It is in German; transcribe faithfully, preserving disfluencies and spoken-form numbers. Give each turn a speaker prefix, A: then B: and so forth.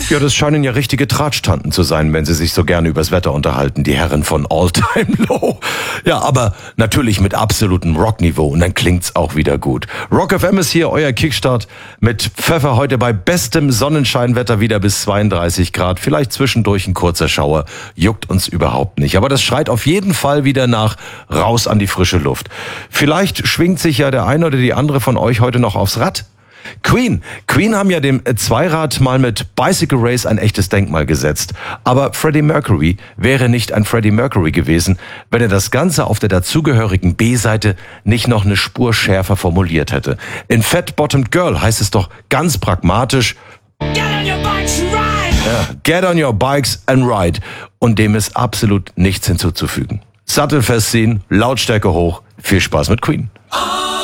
A: Ja, das scheinen ja richtige Tratschtanten zu sein, wenn sie sich so gerne übers Wetter unterhalten, die Herren von All Time Low. Ja, aber natürlich mit absolutem Rockniveau und dann klingt's auch wieder gut. Rock F M ist hier, euer Kickstart mit Pfeffer heute bei bestem Sonnenscheinwetter wieder bis zweiunddreißig Grad. Vielleicht zwischendurch ein kurzer Schauer, juckt uns überhaupt nicht. Aber das schreit auf jeden Fall wieder nach raus an die frische Luft. Vielleicht schwingt sich ja der eine oder die andere von euch heute noch aufs Rad. Queen. Queen haben ja dem Zweirad mal mit Bicycle Race ein echtes Denkmal gesetzt. Aber Freddie Mercury wäre nicht ein Freddie Mercury gewesen, wenn er das Ganze auf der dazugehörigen B-Seite nicht noch eine Spur schärfer formuliert hätte. In Fat Bottomed Girl heißt es doch ganz pragmatisch: Get on your bikes and ride! Ja, get on your bikes and ride. Und dem ist absolut nichts hinzuzufügen. Sattelfest ziehen, Lautstärke hoch, viel Spaß mit Queen.